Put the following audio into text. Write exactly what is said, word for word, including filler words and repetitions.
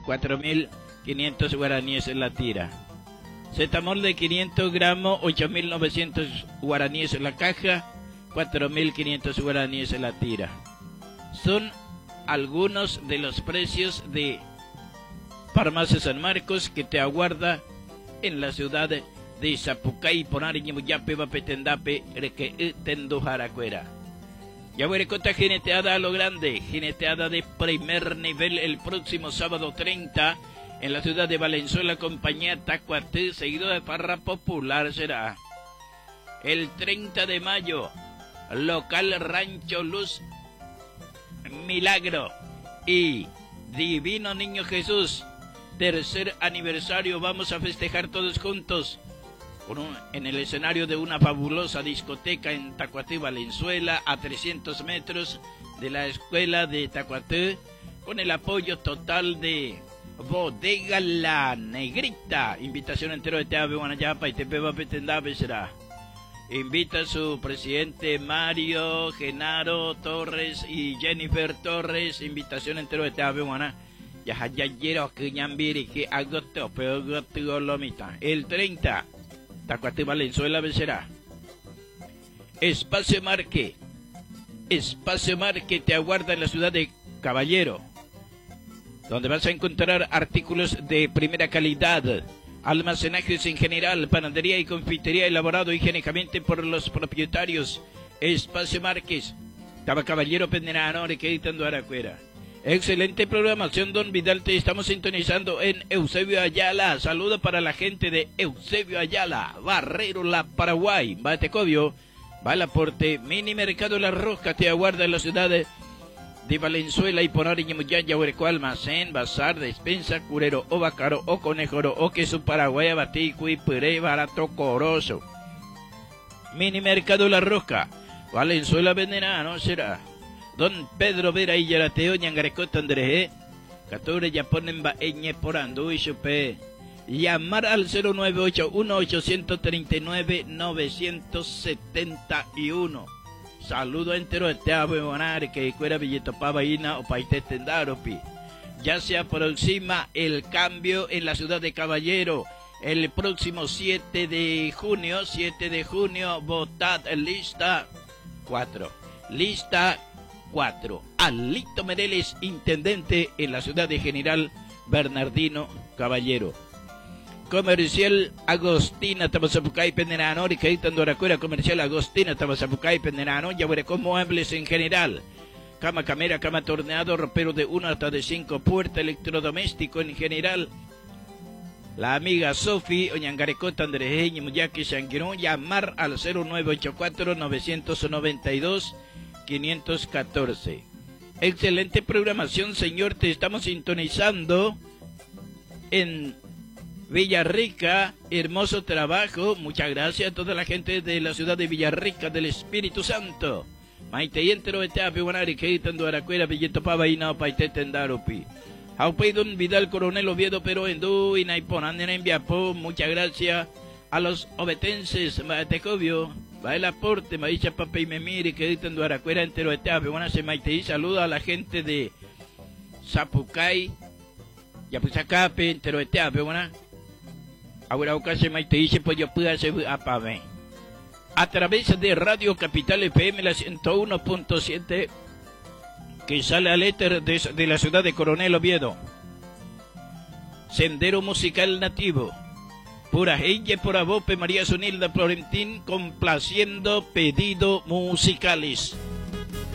cuatro mil quinientos guaraníes en la tira. Cetamol de quinientos gramos, ocho mil novecientos guaraníes en la caja, cuatro mil quinientos guaraníes en la tira. Son algunos de los precios de Farmacia San Marcos que te aguarda en la ciudad de Zapucay, Ponari, Ñimuyape, Vapetendape, Reque, Tendo, Jaracuera. Ya Huerecota jineteada a lo grande, jineteada de primer nivel el próximo sábado treinta en la ciudad de Valenzuela, compañía Tacuatí, seguido de Farra Popular será. El treinta de mayo, local Rancho Luz Milagro y Divino Niño Jesús, tercer aniversario, vamos a festejar todos juntos con un, en el escenario de una fabulosa discoteca en Tacuatí, Valenzuela, a trescientos metros de la escuela de Tacuatí, con el apoyo total de Bodega La Negrita. Invitación entero de Teave, Guanayapa y Tepepa Petendabe será. Invita a su presidente Mario Genaro Torres y Jennifer Torres. Invitación entero de Teave, Guana. Ya ya quiero que ñambiri que agosto pero agosto lo mitad. El treinta, Tacuatí, Valenzuela será. Espacio Marque. Espacio Marque te aguarda en la ciudad de Caballero, donde vas a encontrar artículos de primera calidad, almacenajes en general, panadería y confitería elaborado higiénicamente por los propietarios. Espacio Márquez, Taba Caballero Penderano, Requeditando Aracuera. Excelente programación, don Vidal, te estamos sintonizando en Eusebio Ayala. Saludo para la gente de Eusebio Ayala, Barrero, La Paraguay, Batecobio, Balaporte, Mini Mercado La Roja te aguarda en la ciudad de de Valenzuela y Ponari, Ñemuyaya, Huereco, Almacén, Bazar, Despensa, Curero, o Bacaro, o Conejoro, o Queso Paraguay, Baticui, Puré, Barato, Corozo. Mini Mercado La Roca, Valenzuela, Venderano, será. Don Pedro Vera y Yarateo, Ñangarecota, André, Cature, Yaponen, Baeñe, Porando, y Chupe. Llamar al cero nueve ocho uno, ocho tres nueve, nueve siete uno. Saludo entero de Teave Bonar, que fuera Villetopa Baina o Paite Tendaropi. Ya se aproxima el cambio en la ciudad de Caballero. El próximo siete de junio, siete de junio, votad lista cuatro. Lista cuatro. Alito Mereles, intendente en la ciudad de General Bernardino Caballero. Comercial Agostina, Tabasapucay, Penderano, Ricaitando Aracuera, Comercial Agostina, Tabasapucay, Penderano, Yahuerecó, muebles en general. Cama, camera, cama, torneado, ropero de uno hasta de cinco, puerta, electrodoméstico en general. La amiga Sofi, Oñangarecota, Andrejeñi, Muyaki, Sanguirón, llamar al cero nueve ocho cuatro, nueve nueve dos, cinco uno cuatro. Excelente programación, señor, te estamos sintonizando en Villarrica, hermoso trabajo, muchas gracias a toda la gente de la ciudad de Villarrica del Espíritu Santo. Maite y entero de Teape, Guanari, que editando Aracuera, Villetopaba y no Paite Tendaropi. Aupay don Vidal Coronel Oviedo, pero en Du y Naiponan en Enviapo, muchas gracias a los obetenses, Matecobio, va el aporte, Maicha Papa y Memiri, que editando Aracuera, entero de Teape, Guanase Maite y saluda a la gente de Zapucay, Yapuzacape, entero de Teape, Guanase. Ahora ocasión Maite dice pues yo puedo hacer apave. A través de Radio Capital F M la ciento uno punto siete que sale al éter de, de la ciudad de Coronel Oviedo. Sendero musical nativo. Pura Heye por Abope María Sonilda Florentín complaciendo pedidos musicales.